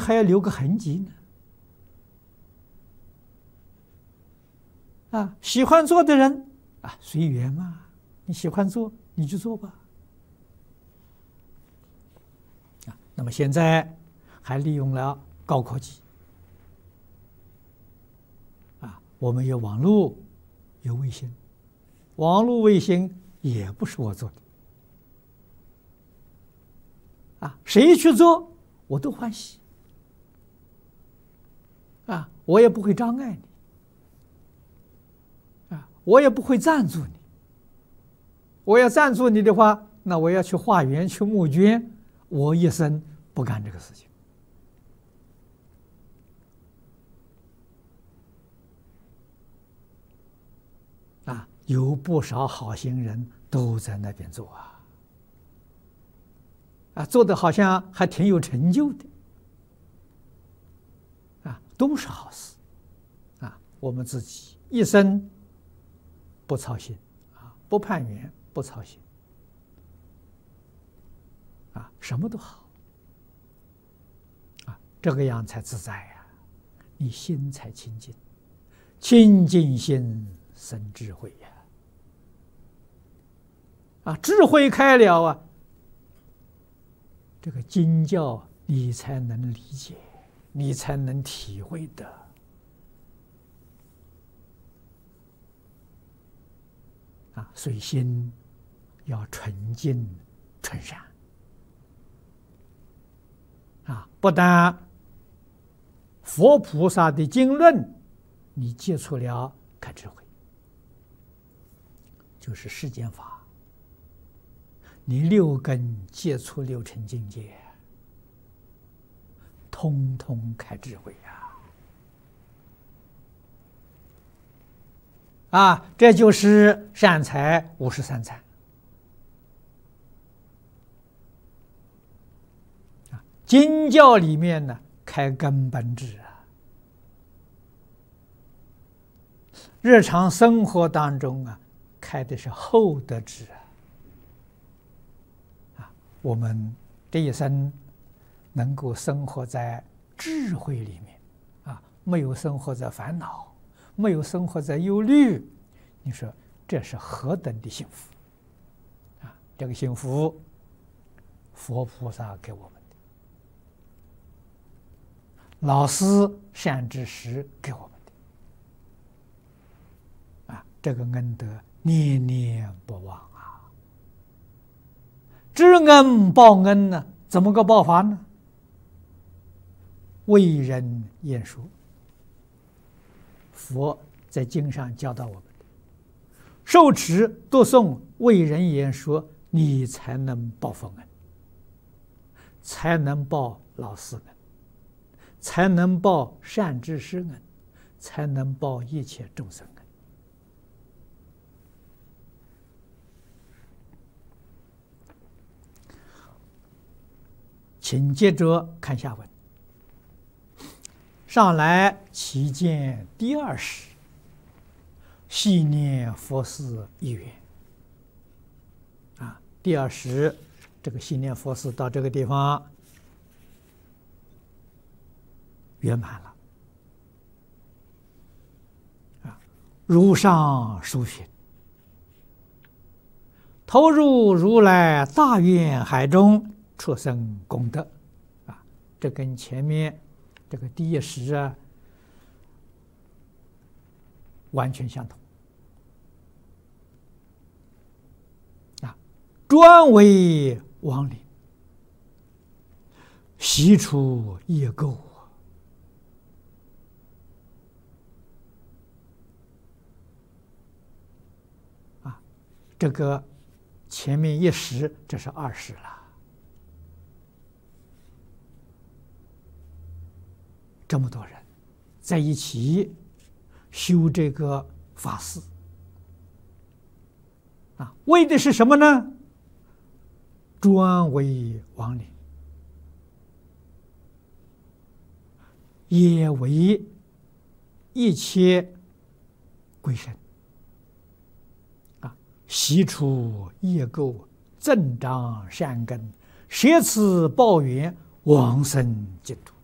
还要留个痕迹呢。喜欢做的人随缘嘛，你喜欢做你就做吧。那么现在还利用了高科技，我们有网络，有卫星，网络卫星也不是我做的，谁去做我都欢喜，我也不会障碍你，我也不会赞助你。我要赞助你的话，那我要去化缘去募捐，我一生不干这个事情。有不少好心人都在那边做做的好像还挺有成就的，都是好事，我们自己一生不操心，不攀缘，不操心，什么都好，这个样才自在呀，你心才清净，清净心生智慧呀。智慧开了这个经教你才能理解，你才能体会的。所以心要纯净纯善不但佛菩萨的经论你接触了开智慧，就是世间法。你六根接触六尘境界，通通开智慧这就是善财53参经教里面呢，开根本智日常生活当中开的是厚德智我们这一生能够生活在智慧里面没有生活在烦恼，没有生活在忧虑，你说这是何等的幸福这个幸福佛菩萨给我们的，老师善知识给我们的这个恩德念念不忘知恩报恩呢，怎么个报法呢？为人言说，佛在经上教导我们的，受持读诵为人言说，你才能报佛恩，才能报老师恩，才能报善知识恩，才能报一切众生恩。请接着看下文。上来其见第二时，细念佛事一缘。第二时这个细念佛事到这个地方圆满了。如上书寻，投入如来大愿海中，出生功德这跟前面这个第一时完全相同专为亡灵，悉除业垢这个前面一时，这是二时了。这么多人在一起修这个法事为的是什么呢？专为亡灵，也为一切鬼神悉除业垢，增长善根，舍此报缘，往生净土。